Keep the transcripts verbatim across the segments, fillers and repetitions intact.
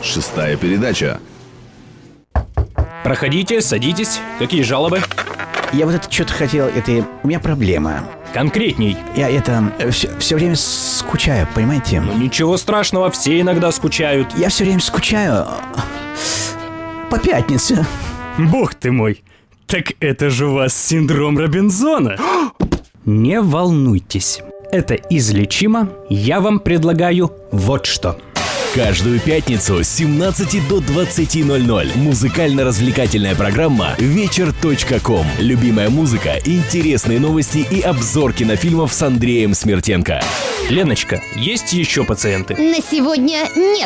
Шестая передача. Проходите, садитесь. Какие жалобы? Я вот это что-то хотел, это... У меня проблема. Конкретней. Я это... Все, все время скучаю, понимаете? Ну ничего страшного, все иногда скучают. Я все время скучаю по пятнице. Бог ты мой. Так это же у вас синдром Робинзона. Не волнуйтесь. Это излечимо. Я вам предлагаю вот что. Каждую пятницу с семнадцати до двадцати ноль-ноль музыкально-развлекательная программа вечер точка ком. Любимая музыка, интересные новости и обзор кинофильмов с Андреем Смертенко. Леночка, есть еще пациенты? На сегодня нет.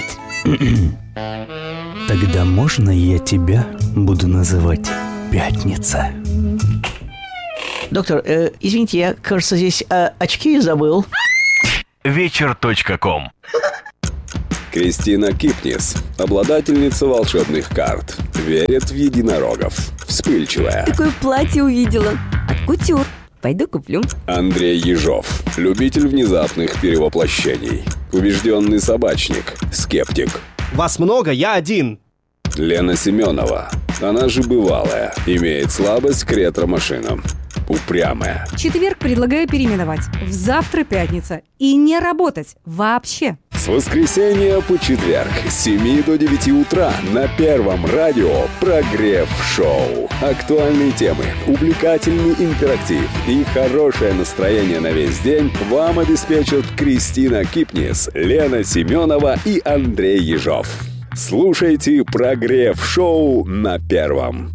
Тогда можно я тебя буду называть Пятница? Доктор, э, извините, я, кажется, здесь э, очки забыл. вечер точка ком. Кристина Кипнис, обладательница волшебных карт, верит в единорогов, вспыльчивая. Такое платье увидела. От кутюр. Пойду куплю. Андрей Ежов, любитель внезапных перевоплощений, убежденный собачник, скептик. Вас много, я один. Лена Семенова, она же бывалая, имеет слабость к ретро-машинам. Упрямая. Четверг предлагаю переименовать в завтра пятница и не работать вообще. С воскресенья по четверг с семи до девяти утра на Первом радио Прогрев-шоу. Актуальные темы, увлекательный интерактив и хорошее настроение на весь день вам обеспечат Кристина Кипнис, Лена Семенова и Андрей Ежов. Слушайте Прогрев-шоу на Первом.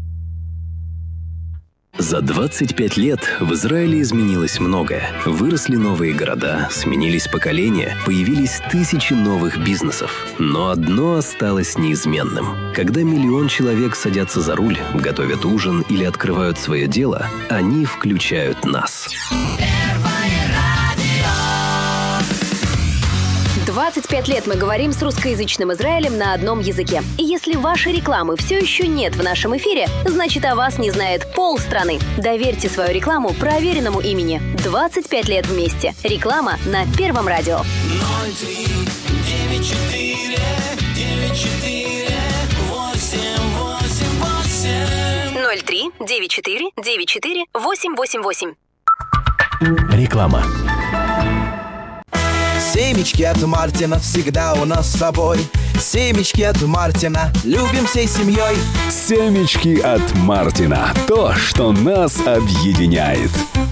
За двадцать пять лет в Израиле изменилось многое. Выросли новые города, сменились поколения, появились тысячи новых бизнесов. Но одно осталось неизменным. Когда миллион человек садятся за руль, готовят ужин или открывают свое дело, они включают нас. двадцать пять лет мы говорим с русскоязычным Израилем на одном языке. И если вашей рекламы все еще нет в нашем эфире, значит, о вас не знает полстраны. Доверьте свою рекламу проверенному имени. двадцать пять лет вместе. Реклама на Первом радио. ноль три девять четыре девять четыре восемь восемь восемь. ноль три девять четыре девять четыре восемь восемь восемь. Реклама. Семечки от Мартина всегда у нас с собой. Семечки от Мартина любим всей семьей. Семечки от Мартина. То, что нас объединяет.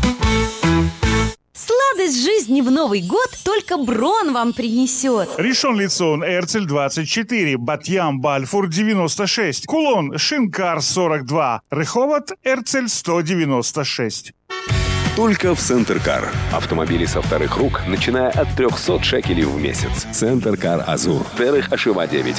Сладость жизни в Новый год только Брон вам принесет. Ришон Лицон, Эрцель двадцать четыре, Батьям, Бальфур девяносто шесть, Кулон, Шинкар сорок два, Реховат, Эрцель сто девяносто шесть. Только в Центркар. Автомобили со вторых рук, начиная от трехсот шекелей в месяц. Центркар Азур. Терех Ашива девять.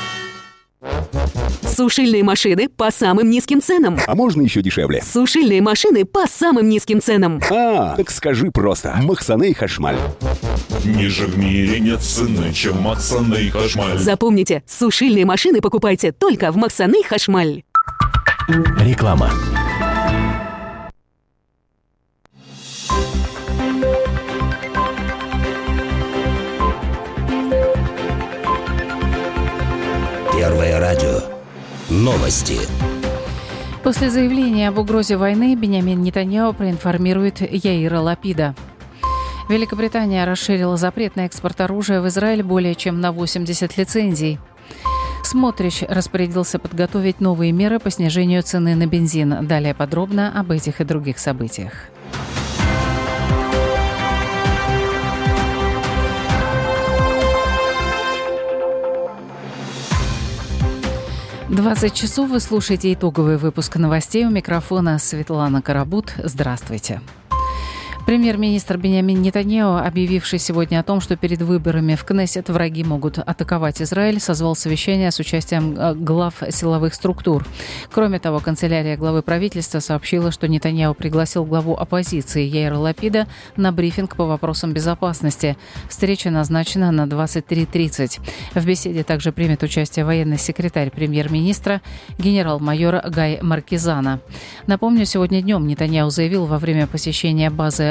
Сушильные машины по самым низким ценам. А можно еще дешевле? Сушильные машины по самым низким ценам. А, так скажи просто. Махсаней Хашмаль. Ниже в мире нет цены, чем Махсаней Хашмаль. Запомните, сушильные машины покупайте только в Махсаней Хашмаль. Реклама. Первое радио. Новости. После заявления об угрозе войны Биньямин Нетаньяху проинформирует Яира Лапида. Великобритания расширила запрет на экспорт оружия в Израиль более чем на восемьдесят лицензий. Смотрич распорядился подготовить новые меры по снижению цены на бензин. Далее подробно об этих и других событиях. двадцать часов вы слушаете итоговый выпуск новостей. У микрофона Светлана Карабут. Здравствуйте. Премьер-министр Биньямин Нетаньяху, объявивший сегодня о том, что перед выборами в Кнессет враги могут атаковать Израиль, созвал совещание с участием глав силовых структур. Кроме того, канцелярия главы правительства сообщила, что Нетаньяху пригласил главу оппозиции Яира Лапида на брифинг по вопросам безопасности. Встреча назначена на двадцать три тридцать. В беседе также примет участие военный секретарь премьер-министра генерал-майор Гай Маркизана. Напомню, сегодня днем Нетаньяху заявил во время посещения базы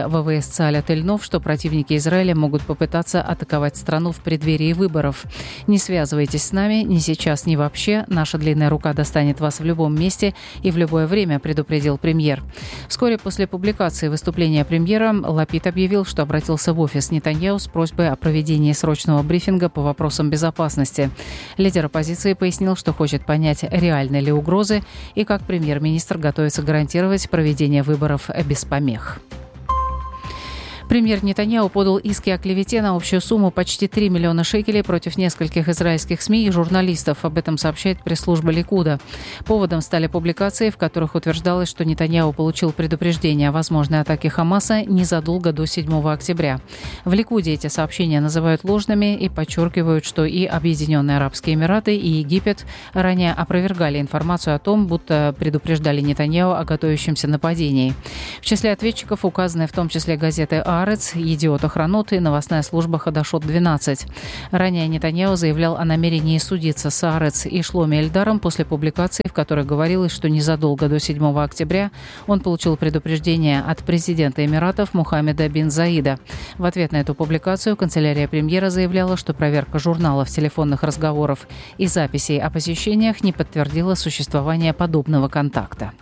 главы ВВС Цаля Тельнов, что противники Израиля могут попытаться атаковать страну в преддверии выборов. «Не связывайтесь с нами ни сейчас, ни вообще. Наша длинная рука достанет вас в любом месте и в любое время», предупредил премьер. Вскоре после публикации выступления премьера Лапид объявил, что обратился в офис Нетаньяху с просьбой о проведении срочного брифинга по вопросам безопасности. Лидер оппозиции пояснил, что хочет понять, реальны ли угрозы и как премьер-министр готовится гарантировать проведение выборов без помех. Премьер Нетаньяху подал иски о клевете на общую сумму почти три миллиона шекелей против нескольких израильских СМИ и журналистов. Об этом сообщает пресс-служба Ликуда. Поводом стали публикации, в которых утверждалось, что Нетаньяху получил предупреждение о возможной атаке Хамаса незадолго до седьмого октября. В Ликуде эти сообщения называют ложными и подчеркивают, что и Объединенные Арабские Эмираты, и Египет ранее опровергали информацию о том, будто предупреждали Нетаньяху о готовящемся нападении. В числе ответчиков указаны в том числе газеты «А», «Едиот Охранот» и новостная служба «Хадашот двенадцать». Ранее Нетаньяху заявлял о намерении судиться с Аарец и Шломи Эльдаром после публикации, в которой говорилось, что незадолго до седьмого октября он получил предупреждение от президента Эмиратов Мухаммеда бин Заида. В ответ на эту публикацию канцелярия премьера заявляла, что проверка журналов, телефонных разговоров и записей о посещениях не подтвердила существование подобного контакта.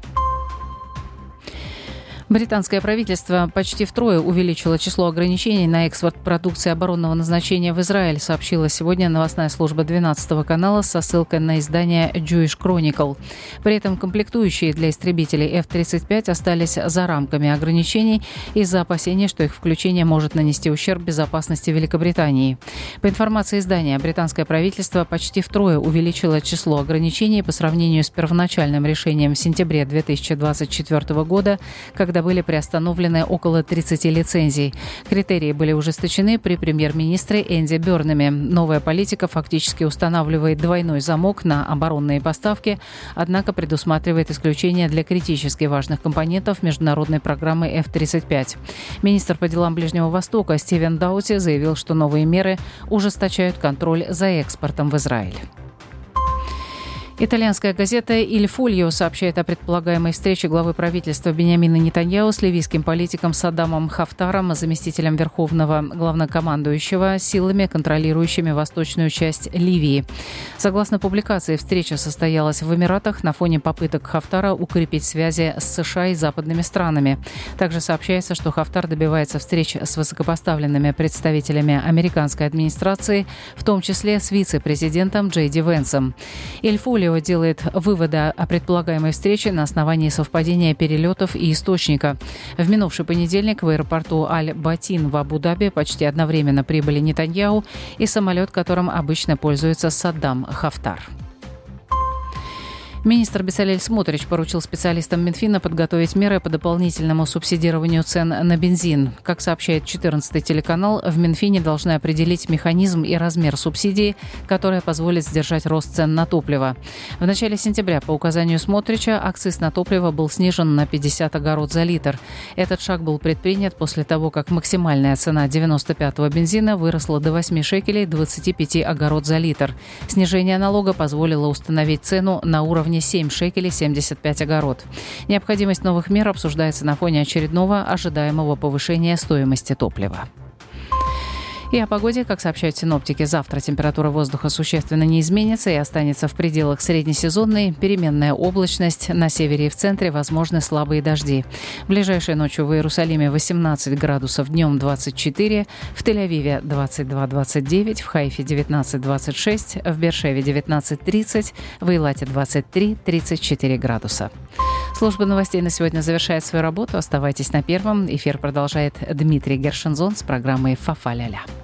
Британское правительство почти втрое увеличило число ограничений на экспорт продукции оборонного назначения в Израиль, сообщила сегодня новостная служба двенадцатого канала со ссылкой на издание Jewish Chronicle. При этом комплектующие для истребителей эф тридцать пять остались за рамками ограничений из-за опасения, что их включение может нанести ущерб безопасности Великобритании. По информации издания, британское правительство почти втрое увеличило число ограничений по сравнению с первоначальным решением в сентябре две тысячи двадцать четвёртого года, когда были приостановлены около тридцати лицензий. Критерии были ужесточены при премьер-министре Энди Бёрнаме. Новая политика фактически устанавливает двойной замок на оборонные поставки, однако предусматривает исключение для критически важных компонентов международной программы эф тридцать пять. Министр по делам Ближнего Востока Стивен Даути заявил, что новые меры ужесточают контроль за экспортом в Израиль. Итальянская газета «Иль Фольо» сообщает о предполагаемой встрече главы правительства Биньямина Нетаньяху с ливийским политиком Саддамом Хафтаром, заместителем верховного главнокомандующего, силами, контролирующими восточную часть Ливии. Согласно публикации, встреча состоялась в Эмиратах на фоне попыток Хафтара укрепить связи с США и западными странами. Также сообщается, что Хафтар добивается встреч с высокопоставленными представителями американской администрации, в том числе с вице-президентом Джей Ди Венсом. «Иль Фольо» делает выводы о предполагаемой встрече на основании совпадения перелетов и источника. В минувший понедельник в аэропорту Аль-Батин в Абу-Даби почти одновременно прибыли Нетаньяху и самолет, которым обычно пользуется Саддам Хафтар. Министр Бецалель Смотрич поручил специалистам Минфина подготовить меры по дополнительному субсидированию цен на бензин. Как сообщает четырнадцатый телеканал, в Минфине должны определить механизм и размер субсидии, которая позволит сдержать рост цен на топливо. В начале сентября по указанию Смотрича акциз на топливо был снижен на пятьдесят огород за литр. Этот шаг был предпринят после того, как максимальная цена девяносто пятого бензина выросла до восьми шекелей двадцати пяти огород за литр. Снижение налога позволило установить цену на уровне семь шекелей семьдесят пять огород. Необходимость новых мер обсуждается на фоне очередного ожидаемого повышения стоимости топлива. И о погоде, как сообщают синоптики, завтра температура воздуха существенно не изменится и останется в пределах среднесезонной. Переменная облачность. На севере и в центре возможны слабые дожди. Ближайшей ночью в Иерусалиме восемнадцать градусов, днем двадцать четыре, в Тель-Авиве двадцать два двадцать девять, в Хайфе девятнадцать двадцать шесть, в Бершеве девятнадцать тридцать, в Эйлате двадцать три тридцать четыре градуса. Служба новостей на сегодня завершает свою работу. Оставайтесь на первом. Эфир продолжает Дмитрий Гершензон с программой «Фа-фа-ля-ля».